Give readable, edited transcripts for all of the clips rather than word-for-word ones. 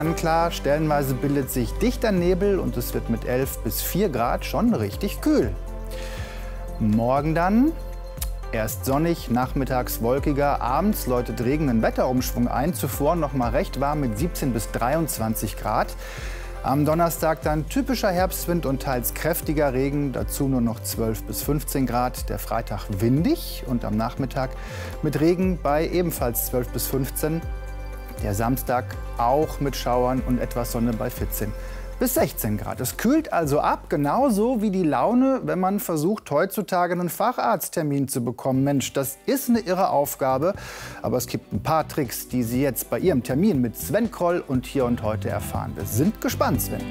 Klar, stellenweise bildet sich dichter Nebel und es wird mit 11 bis 4 Grad schon richtig kühl. Morgen dann erst sonnig, nachmittags wolkiger, abends läutet Regen einen Wetterumschwung ein. Zuvor noch mal recht warm mit 17 bis 23 Grad. Am Donnerstag dann typischer Herbstwind und teils kräftiger Regen, dazu nur noch 12 bis 15 Grad. Der Freitag windig und am Nachmittag mit Regen bei ebenfalls 12 bis 15. Der Samstag auch mit Schauern und etwas Sonne bei 14 bis 16 Grad. Es kühlt also ab, genauso wie die Laune, wenn man versucht, heutzutage einen Facharzttermin zu bekommen. Mensch, das ist eine irre Aufgabe. Aber es gibt ein paar Tricks, die Sie jetzt bei Ihrem Termin mit Sven Kroll und Hier und Heute erfahren. Wir sind gespannt, Sven.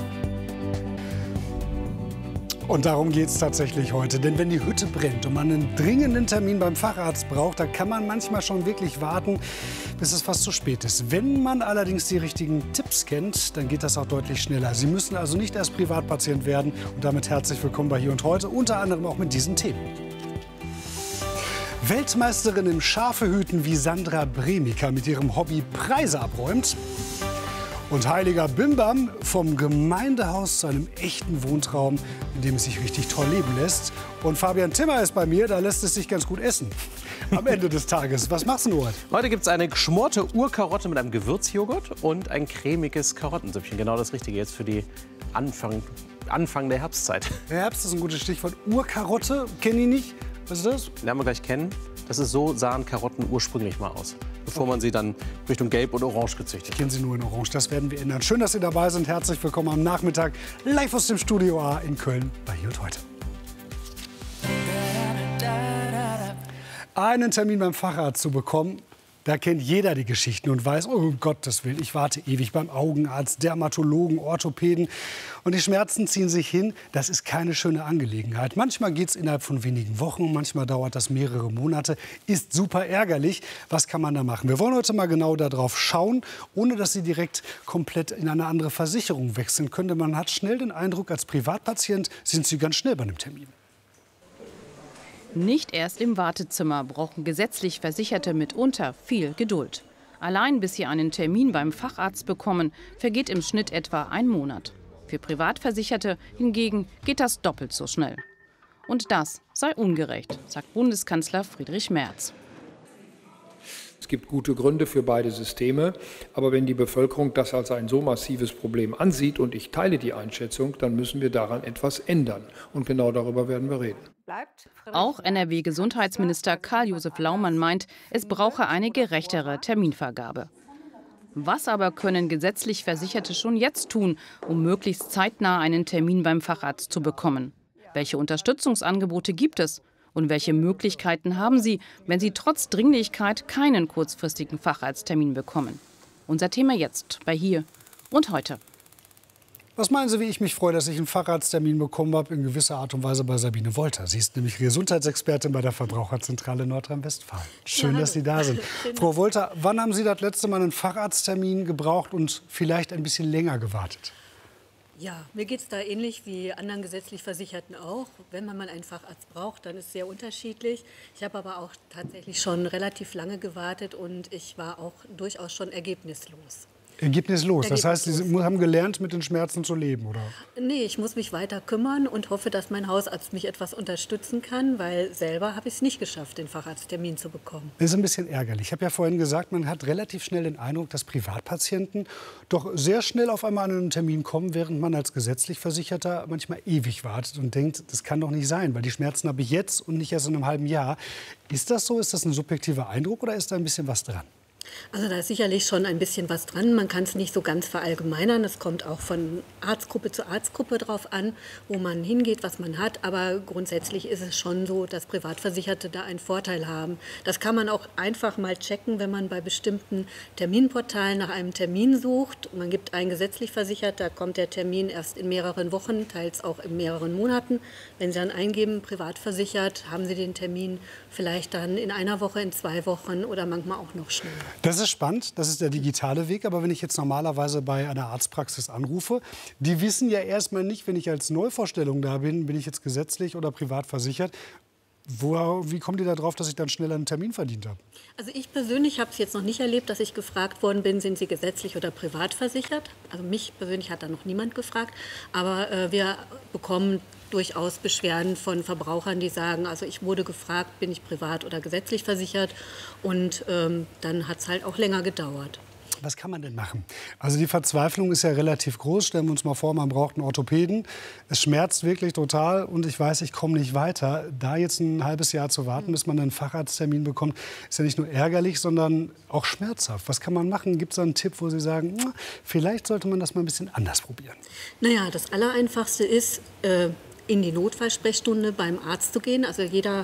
Und darum geht es tatsächlich heute. Denn wenn die Hütte brennt und man einen dringenden Termin beim Facharzt braucht, da kann man manchmal schon wirklich warten, bis es fast zu spät ist. Wenn man allerdings die richtigen Tipps kennt, dann geht das auch deutlich schneller. Sie müssen also nicht erst Privatpatient werden. Und damit herzlich willkommen bei Hier und Heute, unter anderem auch mit diesen Themen. Weltmeisterin im Schafehüten wie Sandra Bremika mit ihrem Hobby Preise abräumt. Und heiliger Bimbam vom Gemeindehaus zu einem echten Wohntraum, in dem es sich richtig toll leben lässt. Und Fabian Timmer ist bei mir, da lässt es sich ganz gut essen. Am Ende des Tages. Was machst du denn heute? Heute gibt es eine geschmorte Urkarotte mit einem Gewürzjoghurt und ein cremiges Karottensüppchen. Genau das Richtige jetzt für die Anfang der Herbstzeit. Der Herbst ist ein gutes Stichwort. Urkarotte, kenne ich nicht. Was ist das? Lernen wir gleich kennen. Das ist so sahen Karotten ursprünglich mal aus, bevor man sie dann Richtung Gelb und Orange gezüchtet hat. Ich kenne sie nur in Orange, das werden wir ändern. Schön, dass Sie dabei sind. Herzlich willkommen am Nachmittag live aus dem Studio A in Köln bei Hier und Heute. Einen Termin beim Facharzt zu bekommen, da kennt jeder die Geschichten und weiß, oh um Gottes Willen, ich warte ewig beim Augenarzt, Dermatologen, Orthopäden. Und die Schmerzen ziehen sich hin. Das ist keine schöne Angelegenheit. Manchmal geht es innerhalb von wenigen Wochen, manchmal dauert das mehrere Monate. Ist super ärgerlich. Was kann man da machen? Wir wollen heute mal genau darauf schauen, ohne dass Sie direkt komplett in eine andere Versicherung wechseln können. Denn man hat schnell den Eindruck, als Privatpatient sind Sie ganz schnell bei einem Termin. Nicht erst im Wartezimmer brauchen gesetzlich Versicherte mitunter viel Geduld. Allein bis sie einen Termin beim Facharzt bekommen, vergeht im Schnitt etwa ein Monat. Für Privatversicherte hingegen geht das doppelt so schnell. Und das sei ungerecht, sagt Bundeskanzler Friedrich Merz. Es gibt gute Gründe für beide Systeme. Aber wenn die Bevölkerung das als ein so massives Problem ansieht, und ich teile die Einschätzung, dann müssen wir daran etwas ändern. Und genau darüber werden wir reden. Auch NRW-Gesundheitsminister Karl-Josef Laumann meint, es brauche eine gerechtere Terminvergabe. Was aber können gesetzlich Versicherte schon jetzt tun, um möglichst zeitnah einen Termin beim Facharzt zu bekommen? Welche Unterstützungsangebote gibt es? Und welche Möglichkeiten haben Sie, wenn Sie trotz Dringlichkeit keinen kurzfristigen Facharzttermin bekommen? Unser Thema jetzt bei Hier und Heute. Was meinen Sie, wie ich mich freue, dass ich einen Facharzttermin bekommen habe, in gewisser Art und Weise bei Sabine Wolter. Sie ist nämlich Gesundheitsexpertin bei der Verbraucherzentrale Nordrhein-Westfalen. Schön, dass Sie da sind. Frau Wolter, wann haben Sie das letzte Mal einen Facharzttermin gebraucht und vielleicht ein bisschen länger gewartet? Ja, mir geht es da ähnlich wie anderen gesetzlich Versicherten auch. Wenn man mal einen Facharzt braucht, dann ist es sehr unterschiedlich. Ich habe aber auch tatsächlich schon relativ lange gewartet und ich war auch durchaus schon ergebnislos. Ergebnislos. Das heißt, Sie haben gelernt, mit den Schmerzen zu leben, oder? Nee, ich muss mich weiter kümmern und hoffe, dass mein Hausarzt mich etwas unterstützen kann, weil selber habe ich es nicht geschafft, den Facharzttermin zu bekommen. Das ist ein bisschen ärgerlich. Ich habe ja vorhin gesagt, man hat relativ schnell den Eindruck, dass Privatpatienten doch sehr schnell auf einmal an einen Termin kommen, während man als gesetzlich Versicherter manchmal ewig wartet und denkt, das kann doch nicht sein, weil die Schmerzen habe ich jetzt und nicht erst in einem halben Jahr. Ist das so? Ist das ein subjektiver Eindruck oder ist da ein bisschen was dran? Also da ist sicherlich schon ein bisschen was dran. Man kann es nicht so ganz verallgemeinern. Es kommt auch von Arztgruppe zu Arztgruppe drauf an, wo man hingeht, was man hat. Aber grundsätzlich ist es schon so, dass Privatversicherte da einen Vorteil haben. Das kann man auch einfach mal checken, wenn man bei bestimmten Terminportalen nach einem Termin sucht. Man gibt einen gesetzlich versichert, da kommt der Termin erst in mehreren Wochen, teils auch in mehreren Monaten. Wenn Sie dann eingeben, privatversichert, haben Sie den Termin vielleicht dann in einer Woche, in 2 Wochen oder manchmal auch noch schneller. Das ist spannend, das ist der digitale Weg. Aber wenn ich jetzt normalerweise bei einer Arztpraxis anrufe, die wissen ja erstmal nicht, wenn ich als Neuvorstellung da bin, bin ich jetzt gesetzlich oder privat versichert. Wie kommen die da drauf, dass ich dann schneller einen Termin verdient habe? Also ich persönlich habe es jetzt noch nicht erlebt, dass ich gefragt worden bin, sind Sie gesetzlich oder privat versichert? Also mich persönlich hat da noch niemand gefragt. Aber wir bekommen durchaus Beschwerden von Verbrauchern, die sagen, also ich wurde gefragt, bin ich privat oder gesetzlich versichert? Und dann hat es halt auch länger gedauert. Was kann man denn machen? Also die Verzweiflung ist ja relativ groß. Stellen wir uns mal vor, man braucht einen Orthopäden. Es schmerzt wirklich total und ich weiß, ich komme nicht weiter. Da jetzt ein halbes Jahr zu warten, bis man einen Facharzttermin bekommt, ist ja nicht nur ärgerlich, sondern auch schmerzhaft. Was kann man machen? Gibt es da einen Tipp, wo Sie sagen, vielleicht sollte man das mal ein bisschen anders probieren? Naja, das Allereinfachste ist, in die Notfallsprechstunde beim Arzt zu gehen. Also jeder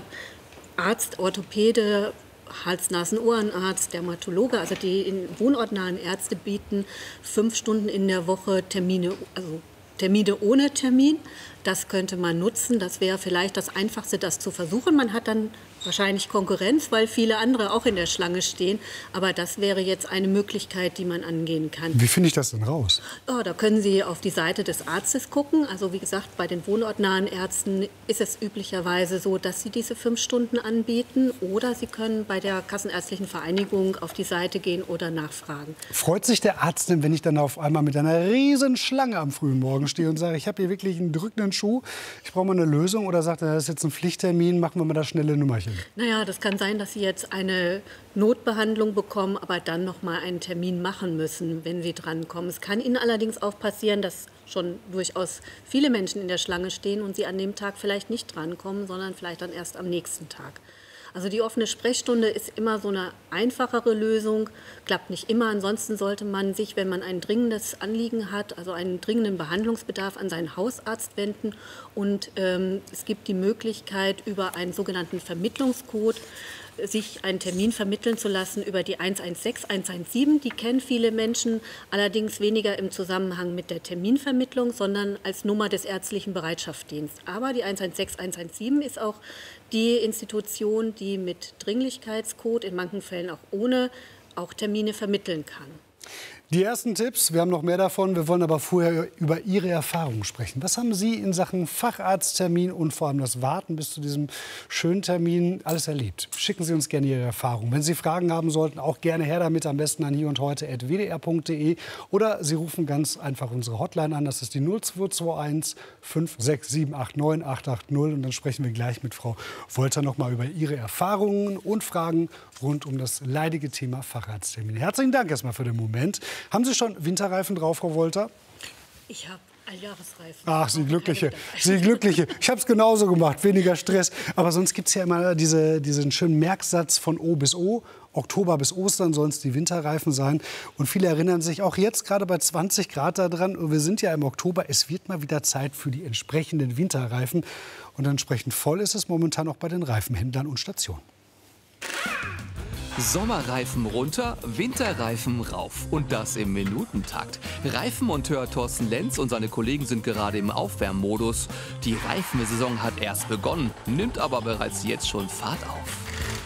Arzt, Orthopäde, Hals-Nasen-Ohrenarzt, Dermatologe, also die wohnortnahen Ärzte bieten 5 Stunden in der Woche Termine, also Termine ohne Termin. Das könnte man nutzen. Das wäre vielleicht das Einfachste, das zu versuchen. Man hat dann wahrscheinlich Konkurrenz, weil viele andere auch in der Schlange stehen. Aber das wäre jetzt eine Möglichkeit, die man angehen kann. Wie finde ich das denn raus? Oh, da können Sie auf die Seite des Arztes gucken. Also wie gesagt, bei den wohnortnahen Ärzten ist es üblicherweise so, dass sie diese 5 Stunden anbieten. Oder Sie können bei der Kassenärztlichen Vereinigung auf die Seite gehen oder nachfragen. Freut sich der Arzt denn, wenn ich dann auf einmal mit einer riesen Schlange am frühen Morgen stehe und sage, ich habe hier wirklich einen drückenden Schuh, ich brauche mal eine Lösung? Oder sagt er, das ist jetzt ein Pflichttermin, machen wir mal das schnelle Nummerchen? Naja, das kann sein, dass Sie jetzt eine Notbehandlung bekommen, aber dann noch mal einen Termin machen müssen, wenn Sie drankommen. Es kann Ihnen allerdings auch passieren, dass schon durchaus viele Menschen in der Schlange stehen und Sie an dem Tag vielleicht nicht drankommen, sondern vielleicht dann erst am nächsten Tag. Also die offene Sprechstunde ist immer so eine einfachere Lösung, klappt nicht immer. Ansonsten sollte man sich, wenn man ein dringendes Anliegen hat, also einen dringenden Behandlungsbedarf, an seinen Hausarzt wenden. Und es gibt die Möglichkeit, über einen sogenannten Vermittlungscode sich einen Termin vermitteln zu lassen über die 116, 117. Die kennen viele Menschen, allerdings weniger im Zusammenhang mit der Terminvermittlung, sondern als Nummer des ärztlichen Bereitschaftsdienstes. Aber die 116, 117 ist auch die Institution, die mit Dringlichkeitscode, in manchen Fällen auch ohne, auch Termine vermitteln kann. Die ersten Tipps, wir haben noch mehr davon. Wir wollen aber vorher über Ihre Erfahrungen sprechen. Was haben Sie in Sachen Facharzttermin und vor allem das Warten bis zu diesem schönen Termin alles erlebt? Schicken Sie uns gerne Ihre Erfahrungen. Wenn Sie Fragen haben sollten, auch gerne her damit, am besten an hierundheute@wdr.de oder Sie rufen ganz einfach unsere Hotline an. Das ist die 0221 56789 880 und dann sprechen wir gleich mit Frau Wolter noch mal über Ihre Erfahrungen und Fragen rund um das leidige Thema Facharzttermin. Herzlichen Dank erstmal für den Moment. Haben Sie schon Winterreifen drauf, Frau Wolter? Ich habe Alljahresreifen. Ach, Sie Glückliche. Sie Glückliche. Ich habe es genauso gemacht, weniger Stress. Aber sonst gibt es ja immer diesen schönen Merksatz von O bis O. Oktober bis Ostern sollen es die Winterreifen sein. Und viele erinnern sich auch jetzt gerade bei 20 Grad daran. Und wir sind ja im Oktober. Es wird mal wieder Zeit für die entsprechenden Winterreifen. Und entsprechend voll ist es momentan auch bei den Reifenhändlern und Stationen. Sommerreifen runter, Winterreifen rauf. Und das im Minutentakt. Reifenmonteur Thorsten Lenz und seine Kollegen sind gerade im Aufwärmmodus. Die Reifensaison hat erst begonnen, nimmt aber bereits jetzt schon Fahrt auf.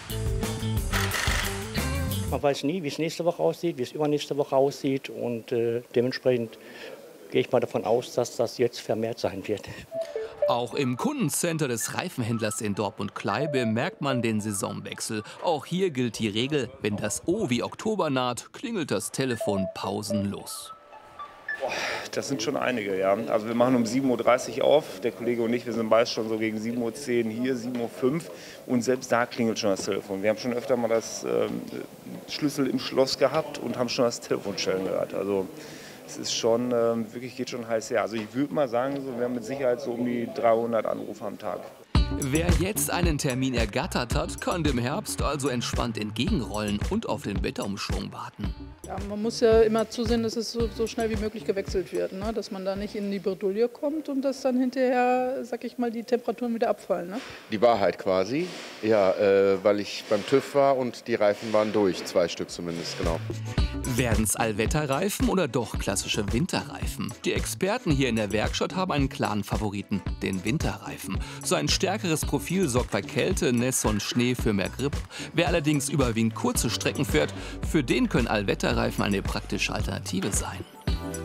Man weiß nie, wie es nächste Woche aussieht, wie es übernächste Woche aussieht. Und dementsprechend gehe ich mal davon aus, dass das jetzt vermehrt sein wird. Auch im Kundencenter des Reifenhändlers in Dortmund-Klei merkt man den Saisonwechsel. Auch hier gilt die Regel, wenn das O wie Oktober naht, klingelt das Telefon pausenlos. Das sind schon einige, ja. Also wir machen um 7:30 Uhr auf, der Kollege und ich, wir sind meist schon so gegen 7:10 Uhr hier, 7:05 Uhr und selbst da klingelt schon das Telefon. Wir haben schon öfter mal das Schlüssel im Schloss gehabt und haben schon das Telefon schellen gehört. Also es ist schon, wirklich geht schon heiß her. Also ich würde mal sagen, so, wir haben mit Sicherheit so um die 300 Anrufe am Tag. Wer jetzt einen Termin ergattert hat, kann dem Herbst also entspannt entgegenrollen und auf den Wetterumschwung warten. Ja, man muss ja immer zusehen, dass es so schnell wie möglich gewechselt wird, ne? Dass man da nicht in die Bredouille kommt und dass dann hinterher, sag ich mal, die Temperaturen wieder abfallen. Ne? Die Wahrheit quasi, ja, weil ich beim TÜV war und die Reifen waren durch, 2 Stück zumindest, genau. Werden's Allwetterreifen oder doch klassische Winterreifen? Die Experten hier in der Werkstatt haben einen klaren Favoriten, den Winterreifen. Sein stärkeres Profil sorgt bei Kälte, Nässe und Schnee für mehr Grip. Wer allerdings überwiegend kurze Strecken fährt, für den können Allwetterreifen eine praktische Alternative sein.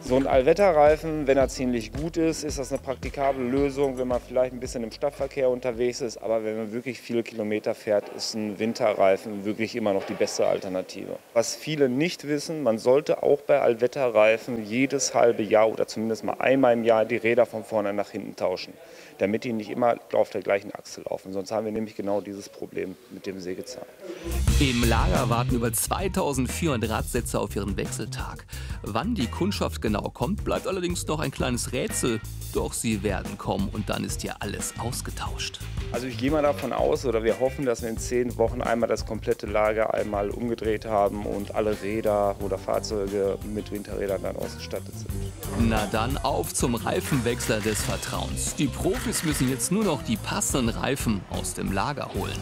So ein Allwetterreifen, wenn er ziemlich gut ist das eine praktikable Lösung, wenn man vielleicht ein bisschen im Stadtverkehr unterwegs ist. Aber wenn man wirklich viele Kilometer fährt, ist ein Winterreifen wirklich immer noch die beste Alternative. Was viele nicht wissen, man sollte auch bei Allwetterreifen jedes halbe Jahr oder zumindest mal einmal im Jahr die Räder von vorne nach hinten tauschen, damit die nicht immer auf der gleichen Achse laufen. Sonst haben wir nämlich genau dieses Problem mit dem Sägezahn. Im Lager warten über 2400 Radsätze auf ihren Wechseltag. Wann die Kundschaft genau kommt, bleibt allerdings noch ein kleines Rätsel. Doch sie werden kommen und dann ist ja alles ausgetauscht. Also ich gehe mal davon aus, oder wir hoffen, dass wir in 10 Wochen einmal das komplette Lager einmal umgedreht haben und alle Räder oder Fahrzeuge mit Winterrädern dann ausgestattet sind. Na dann auf zum Reifenwechsler des Vertrauens. Die Profis müssen jetzt nur noch die passenden Reifen aus dem Lager holen.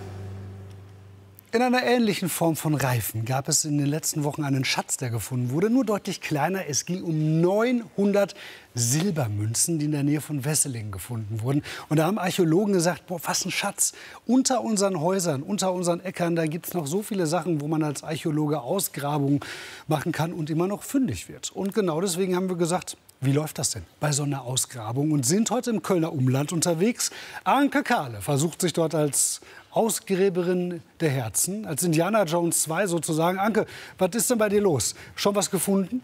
In einer ähnlichen Form von Reifen gab es in den letzten Wochen einen Schatz, der gefunden wurde, nur deutlich kleiner. Es ging um 900 Silbermünzen, die in der Nähe von Wesseling gefunden wurden. Und da haben Archäologen gesagt, boah, was ein Schatz. Unter unseren Häusern, unter unseren Äckern, da gibt es noch so viele Sachen, wo man als Archäologe Ausgrabungen machen kann und immer noch fündig wird. Und genau deswegen haben wir gesagt, wie läuft das denn bei so einer Ausgrabung? Und sind heute im Kölner Umland unterwegs. Anke Kahle versucht sich dort als Ausgräberin der Herzen, als Indiana Jones 2 sozusagen. Anke, was ist denn bei dir los? Schon was gefunden?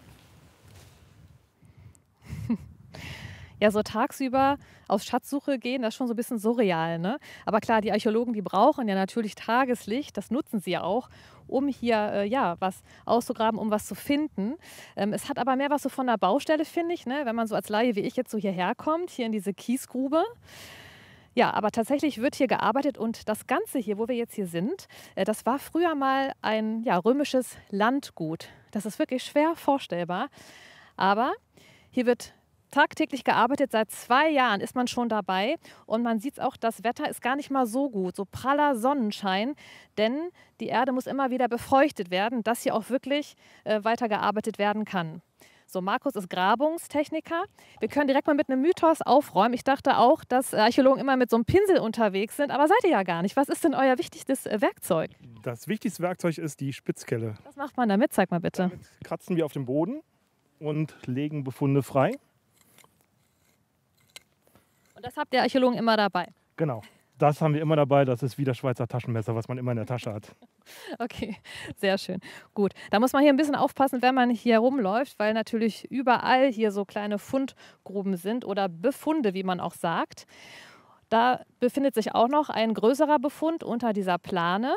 Ja, so tagsüber auf Schatzsuche gehen, das ist schon so ein bisschen surreal, ne? Aber klar, die Archäologen, die brauchen ja natürlich Tageslicht, das nutzen sie ja auch, um hier was auszugraben, um was zu finden. Es hat aber mehr was so von der Baustelle, finde ich, ne? Wenn man so als Laie wie ich jetzt so hierher kommt, hier in diese Kiesgrube. Ja, aber tatsächlich wird hier gearbeitet und das Ganze hier, wo wir jetzt hier sind, das war früher mal ein römisches Landgut. Das ist wirklich schwer vorstellbar, aber hier wird tagtäglich gearbeitet. Seit 2 Jahren ist man schon dabei und man sieht auch, das Wetter ist gar nicht mal so gut, so praller Sonnenschein, denn die Erde muss immer wieder befeuchtet werden, dass hier auch wirklich weitergearbeitet werden kann. So, Markus ist Grabungstechniker. Wir können direkt mal mit einem Mythos aufräumen. Ich dachte auch, dass Archäologen immer mit so einem Pinsel unterwegs sind, aber seid ihr ja gar nicht. Was ist denn euer wichtigstes Werkzeug? Das wichtigste Werkzeug ist die Spitzkelle. Was macht man damit? Zeig mal bitte. Damit kratzen wir auf den Boden und legen Befunde frei. Und das habt ihr Archäologen immer dabei? Genau. Das haben wir immer dabei. Das ist wie das Schweizer Taschenmesser, was man immer in der Tasche hat. Okay, sehr schön. Gut, da muss man hier ein bisschen aufpassen, wenn man hier rumläuft, weil natürlich überall hier so kleine Fundgruben sind oder Befunde, wie man auch sagt. Da befindet sich auch noch ein größerer Befund unter dieser Plane.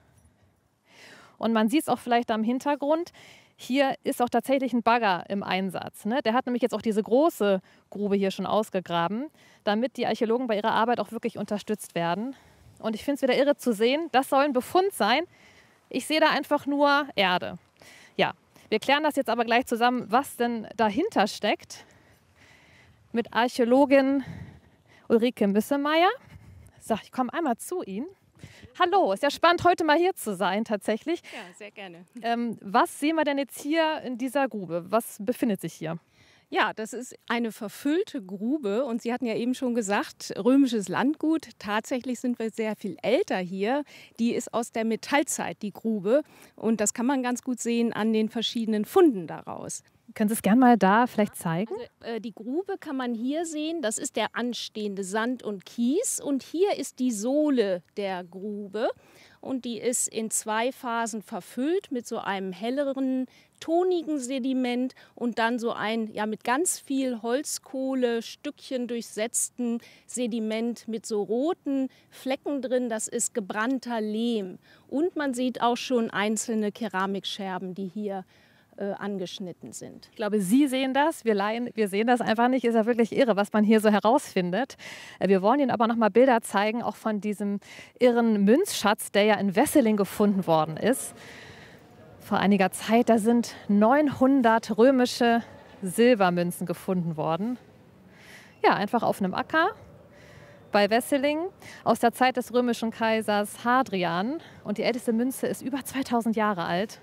Und man sieht es auch vielleicht am Hintergrund. Hier ist auch tatsächlich ein Bagger im Einsatz, ne? Der hat nämlich jetzt auch diese große Grube hier schon ausgegraben, damit die Archäologen bei ihrer Arbeit auch wirklich unterstützt werden. Und ich finde es wieder irre zu sehen, das soll ein Befund sein. Ich sehe da einfach nur Erde. Ja, wir klären das jetzt aber gleich zusammen, was denn dahinter steckt, mit Archäologin Ulrike Müssemeyer. So, ich komme einmal zu Ihnen. Hallo, ist ja spannend, heute mal hier zu sein tatsächlich. Ja, sehr gerne. Was sehen wir denn jetzt hier in dieser Grube? Was befindet sich hier? Ja, das ist eine verfüllte Grube und Sie hatten ja eben schon gesagt, römisches Landgut. Tatsächlich sind wir sehr viel älter hier. Die ist aus der Metallzeit, die Grube. Und das kann man ganz gut sehen an den verschiedenen Funden daraus. Können Sie es gerne mal da vielleicht zeigen? Also, die Grube kann man hier sehen. Das ist der anstehende Sand und Kies. Und hier ist die Sohle der Grube. Und die ist in 2 Phasen verfüllt mit so einem helleren, tonigen Sediment und dann so ein mit ganz viel Holzkohle, Stückchen durchsetzten Sediment mit so roten Flecken drin. Das ist gebrannter Lehm. Und man sieht auch schon einzelne Keramikscherben, die hier angeschnitten sind. Ich glaube, Sie sehen das, wir Laien, wir sehen das einfach nicht. Ist ja wirklich irre, was man hier so herausfindet. Wir wollen Ihnen aber noch mal Bilder zeigen, auch von diesem irren Münzschatz, der ja in Wesseling gefunden worden ist. Vor einiger Zeit, da sind 900 römische Silbermünzen gefunden worden. Ja, einfach auf einem Acker bei Wesseling aus der Zeit des römischen Kaisers Hadrian. Und die älteste Münze ist über 2000 Jahre alt.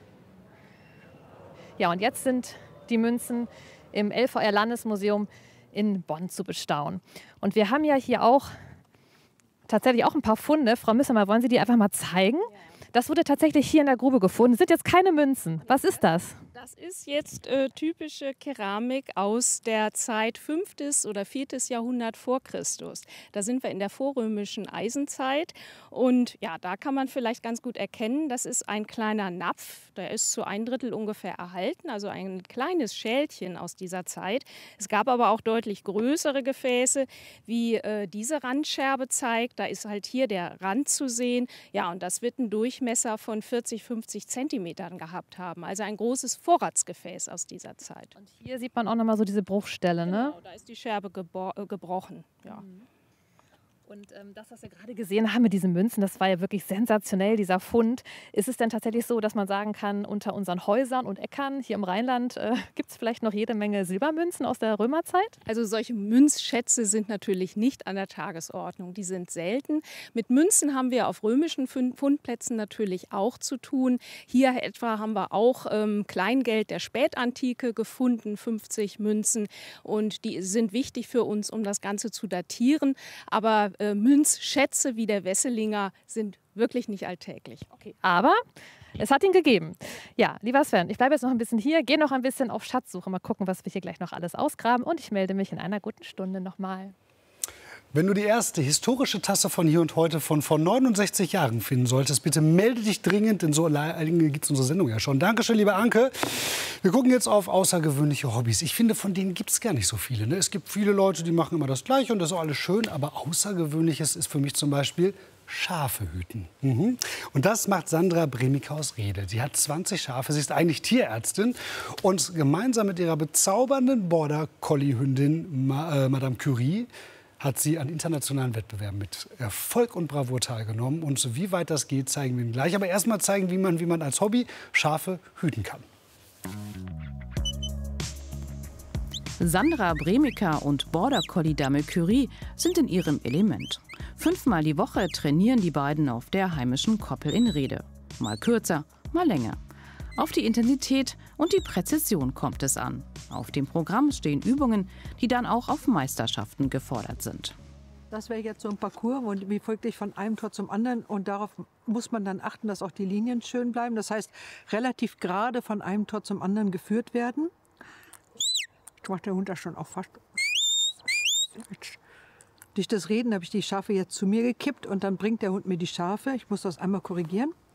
Ja, und jetzt sind die Münzen im LVR Landesmuseum in Bonn zu bestaunen. Und wir haben ja hier auch tatsächlich auch ein paar Funde. Frau Müssemeyer, wollen Sie die einfach mal zeigen? Das wurde tatsächlich hier in der Grube gefunden. Das sind jetzt keine Münzen. Was ist das? Das ist jetzt typische Keramik aus der Zeit 5. oder 4. Jahrhundert vor Christus. Da sind wir in der vorrömischen Eisenzeit und ja, da kann man vielleicht ganz gut erkennen, das ist ein kleiner Napf, der ist zu 1/3 ungefähr erhalten, also ein kleines Schälchen aus dieser Zeit. Es gab aber auch deutlich größere Gefäße, wie diese Randscherbe zeigt. Da ist halt hier der Rand zu sehen. Ja, und das wird einen Durchmesser von 40, 50 Zentimetern gehabt haben, also ein großes Vorratsgefäß aus dieser Zeit. Und hier sieht man auch noch mal so diese Bruchstelle, ne? Genau, da ist die Scherbe gebrochen. Ja. Und das, was wir gerade gesehen haben mit diesen Münzen, das war ja wirklich sensationell, dieser Fund. Ist es denn tatsächlich so, dass man sagen kann, unter unseren Häusern und Äckern hier im Rheinland gibt es vielleicht noch jede Menge Silbermünzen aus der Römerzeit? Also solche Münzschätze sind natürlich nicht an der Tagesordnung. Die sind selten. Mit Münzen haben wir auf römischen Fundplätzen natürlich auch zu tun. Hier etwa haben wir auch Kleingeld der Spätantike gefunden, 50 Münzen. Und die sind wichtig für uns, um das Ganze zu datieren. Aber Münzschätze wie der Wesselinger sind wirklich nicht alltäglich. Okay. Aber es hat ihn gegeben. Ja, lieber Sven, ich bleibe jetzt noch ein bisschen hier, gehe noch ein bisschen auf Schatzsuche, mal gucken, was wir hier gleich noch alles ausgraben und ich melde mich in einer guten Stunde nochmal. Wenn du die erste historische Tasse von Hier und Heute von vor 69 Jahren finden solltest, bitte melde dich dringend, denn so lange gibt es unsere Sendung ja schon. Dankeschön, liebe Anke. Wir gucken jetzt auf außergewöhnliche Hobbys. Ich finde, von denen gibt es gar nicht so viele. Ne? Es gibt viele Leute, die machen immer das Gleiche und das ist auch alles schön. Aber Außergewöhnliches ist für mich zum Beispiel Schafe hüten. Und das macht Sandra Bremika aus Rede. Sie hat 20 Schafe, sie ist eigentlich Tierärztin. Und gemeinsam mit ihrer bezaubernden Border-Collie-Hündin Madame Curie hat sie an internationalen Wettbewerben mit Erfolg und Bravour teilgenommen. Und wie weit das geht, zeigen wir Ihnen gleich. Aber erst mal zeigen, wie man als Hobby Schafe hüten kann. Sandra Bremika und Border-Collie-Dame Curie sind in ihrem Element. 5-mal die Woche trainieren die beiden auf der heimischen Koppel in Rede. Mal kürzer, mal länger. Auf die Intensität und die Präzision kommt es an. Auf dem Programm stehen Übungen, die dann auch auf Meisterschaften gefordert sind. Das wäre jetzt so ein Parcours, und wie folgt ich von einem Tor zum anderen. Und darauf muss man dann achten, dass auch die Linien schön bleiben. Das heißt, relativ gerade von einem Tor zum anderen geführt werden. Jetzt macht der Hund das schon auch fast. Durch das Reden habe ich die Schafe jetzt zu mir gekippt und dann bringt der Hund mir die Schafe. Ich muss das einmal korrigieren.